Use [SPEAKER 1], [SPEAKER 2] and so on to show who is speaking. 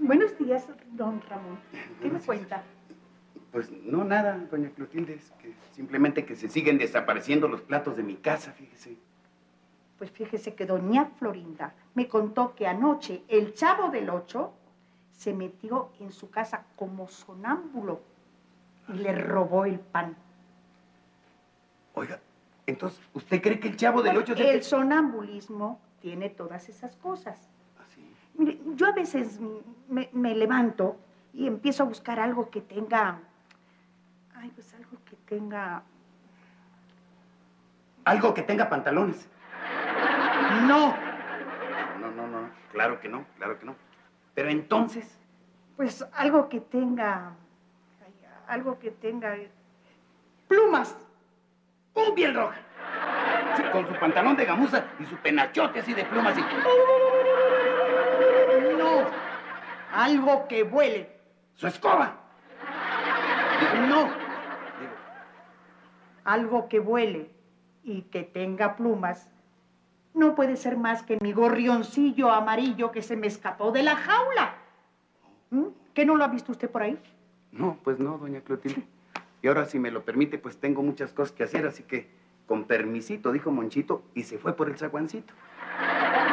[SPEAKER 1] Buenos días, don Ramón. ¿Qué me cuenta?
[SPEAKER 2] Pues no, nada, doña Clotilde. Es que simplemente que se siguen desapareciendo los platos de mi casa, fíjese.
[SPEAKER 1] Pues fíjese que doña Florinda me contó que anoche el Chavo del Ocho se metió en su casa como sonámbulo y le robó el pan.
[SPEAKER 2] Oiga, entonces, ¿usted cree que el Chavo del Ocho...
[SPEAKER 1] El sonambulismo tiene todas esas cosas.
[SPEAKER 2] ¿Así?
[SPEAKER 1] Mire, yo a veces me levanto y empiezo a buscar algo que tenga... Ay, pues algo que tenga...
[SPEAKER 2] Algo que tenga pantalones.
[SPEAKER 1] No.
[SPEAKER 2] No. Claro que no, claro que no. Pero entonces...
[SPEAKER 1] Pues algo que tenga... Algo que tenga... Plumas.
[SPEAKER 2] Un piel roja. Sí, con su pantalón de gamuza y su penachote así de plumas y...
[SPEAKER 1] No. Algo que vuele.
[SPEAKER 2] ¡Su escoba!
[SPEAKER 1] No. Algo que vuele y que tenga plumas no puede ser más que mi gorrioncillo amarillo que se me escapó de la jaula. ¿Qué no lo ha visto usted por ahí?
[SPEAKER 2] No, pues no, doña Clotilde. Y ahora, si me lo permite, pues tengo muchas cosas que hacer, así que con permisito, dijo Monchito, y se fue por el zaguancito.